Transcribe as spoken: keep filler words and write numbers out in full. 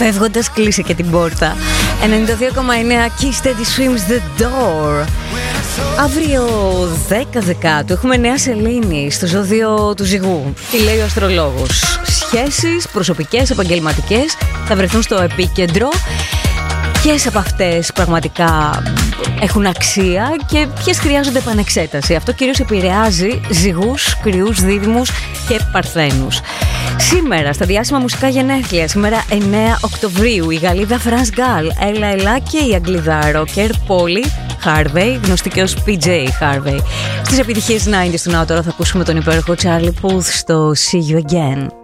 Φεύγοντας κλείσε και την πόρτα. ενενήντα δύο κόμμα εννέα Kiss Steady Swims The Door. Αύριο δέκα Δεκάτου έχουμε νέα σελήνη στο ζώδιο του Ζυγού. Τι λέει ο αστρολόγος? Σχέσεις προσωπικές, επαγγελματικές θα βρεθούν στο επίκεντρο. Ποιες από αυτές πραγματικά έχουν αξία και ποιες χρειάζονται επανεξέταση? Αυτό κυρίως επηρεάζει Ζυγούς, Κρυούς, Δίδυμους και Παρθένους. Σήμερα στα διάσημα μουσικά γενέθλια, σήμερα εννέα Οκτωβρίου, η Γαλλίδα France Gall, Έλα Έλα και η Αγγλίδα ροκερ Polly Harvey, γνωστή και ως πι τζέι Harvey. Στις επιτυχίες ενενήντα του ναού τώρα θα ακούσουμε τον υπέροχο Charlie Puth στο See You Again.